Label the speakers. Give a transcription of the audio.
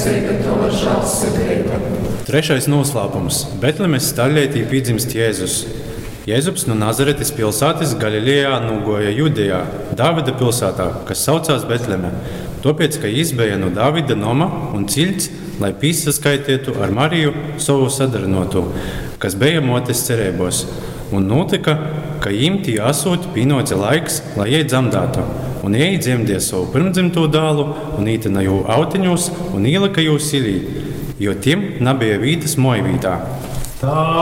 Speaker 1: pestīga tava žēlsirdība.
Speaker 2: Trešais noslēpums – Betlemes staļļietī piedzimst Jēzus. Jēzus no Nazaretes pilsētas Galilejā nogoja Judejā, Dāvida pilsētā, kas saucās Betleme, tāpēc, ka jis bija no Dāvida noma un cilts, lai pīsaskaitietu ar Mariju savu sadarinotu, kas bija motes cerībos. Un notika, ka jim tī asūt pīnoca laiks, lai jai dzemdātu. Un jai dzemdēja savu pirmdzimto dālu un ītena jū autiņos un ielika jū silī, jo tiem nebija vītas mojvītā.